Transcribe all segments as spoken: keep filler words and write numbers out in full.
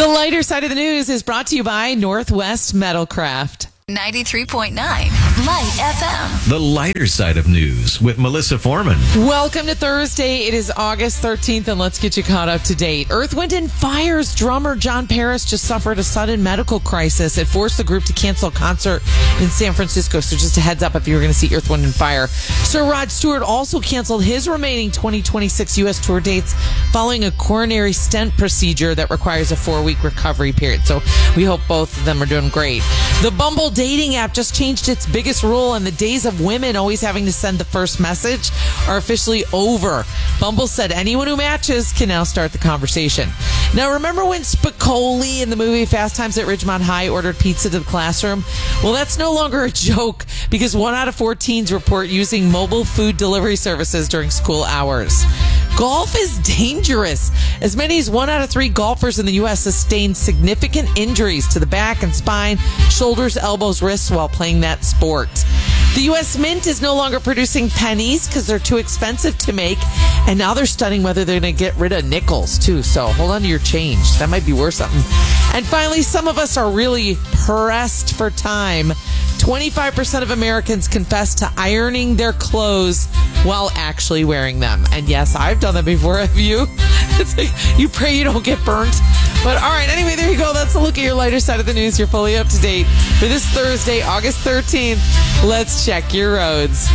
The lighter side of the news is brought to you by Northwest Metalcraft. ninety-three point nine Light F M. The lighter side of news with Melissa Foreman. Welcome to Thursday. It is August thirteenth, and let's get you caught up to date. Earth, Wind and Fire's drummer John Paris just suffered a sudden medical crisis. It forced the group to cancel a concert in San Francisco. So just a heads up if you were going to see Earth, Wind and Fire. Sir Rod Stewart also canceled his remaining twenty twenty-six U S tour dates following a coronary stent procedure that requires a four-week recovery period. So we hope both of them are doing great. The Bumble dating app just changed its biggest rule, and the days of women always having to send the first message are officially over. Bumble said anyone who matches can now start the conversation. Now, remember when Spicoli in the movie Fast Times at Ridgemont High ordered pizza to the classroom? Well, that's no longer a joke because one out of four teens report using mobile food delivery services during school hours. Golf is dangerous. As many as one out of three golfers in the U S sustained significant injuries to the back and spine, shoulders, elbows, wrists while playing that sport. The U S Mint is no longer producing pennies because they're too expensive to make, and now they're studying whether they're going to get rid of nickels too. So hold on to your change. That might be worth something. And finally, some of us are really pressed for time. twenty-five percent of Americans confess to ironing their clothes while actually wearing them. And yes, I've done that before. Have you? It's like you pray you don't get burnt. But all right, anyway, there you go. That's a look at your lighter side of the news. You're fully up to date for this Thursday, August thirteenth. Let's check your roads.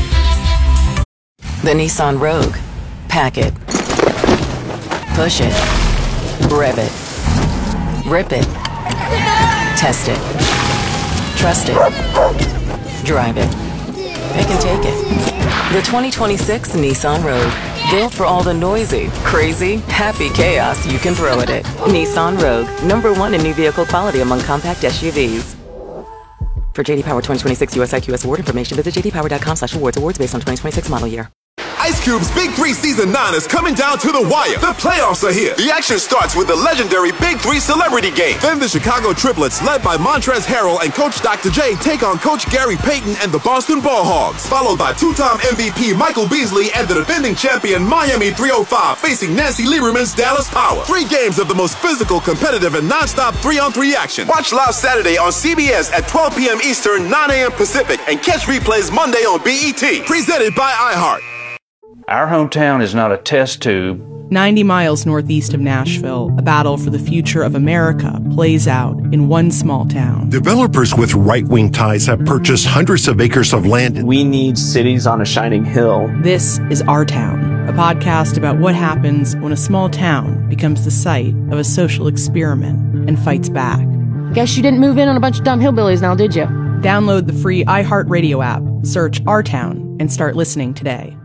The Nissan Rogue. Pack it. Push it. Rev it. Rip it. Test it. Trust it. Drive it. Pick and take it. The twenty twenty-six Nissan Rogue. Built for all the noisy, crazy, happy chaos you can throw at it. Nissan Rogue. Number one in new vehicle quality among compact S U Vs. For J D Power twenty twenty-six U S I Q S award information, visit j d power dot com slash awards. Awards based on twenty twenty-six model year. Ice Cube's Big Three Season nine is coming down to the wire. The playoffs are here. The action starts with the legendary Big Three Celebrity Game. Then the Chicago Triplets, led by Montrezl Harrell and Coach Doctor J, take on Coach Gary Payton and the Boston Ball Hogs. Followed by two-time M V P Michael Beasley and the defending champion Miami three oh five facing Nancy Lieberman's Dallas Power. Three games of the most physical, competitive, and non-stop three-on-three action. Watch live Saturday on C B S at twelve p.m. Eastern, nine a.m. Pacific, and catch replays Monday on B E T. Presented by iHeart. Our hometown is not a test tube. ninety miles northeast of Nashville, a battle for the future of America plays out in one small town. Developers with right-wing ties have purchased hundreds of acres of land. We need cities on a shining hill. This is Our Town, a podcast about what happens when a small town becomes the site of a social experiment and fights back. Guess you didn't move in on a bunch of dumb hillbillies now, did you? Download the free iHeartRadio app, search Our Town, and start listening today.